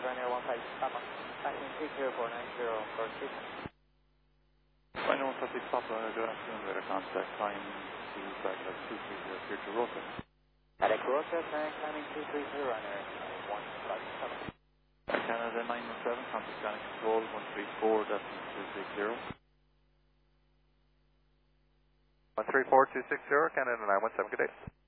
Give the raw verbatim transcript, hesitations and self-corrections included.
Ryanair one five Papa. Taxi six zero four nine zero for six. Ryanair one five six Papa, good afternoon, radar contact, climb to flight level two three zero, clear to Rota. Alex Rota, climbing two three zero, Ryanair one five Papa. Canada nine one seven, contact scanning control one three four, decimal two six zero. one three four two six zero, Canada nine one seven, good day.